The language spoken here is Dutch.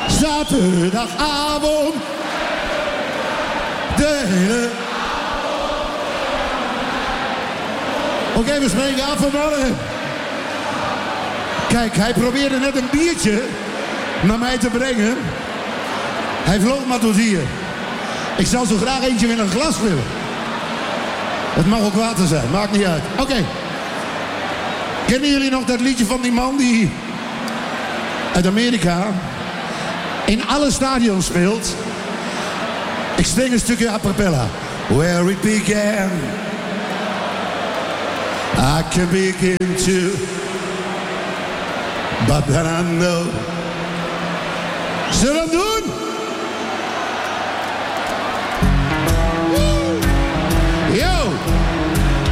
Zaterdagavond. De hele... Oké, we spreken af vanmorgen. Kijk, hij probeerde net een biertje naar mij te brengen. Hij vloog maar tot hier. Ik zou zo graag eentje in een glas willen. Het mag ook water zijn, maakt niet uit. Oké. Kennen jullie nog dat liedje van die man die uit Amerika in alle stadions speelt? Ik spring een stukje a cappella. Where it began, I can begin to, but then I know. Zullen we hem doen?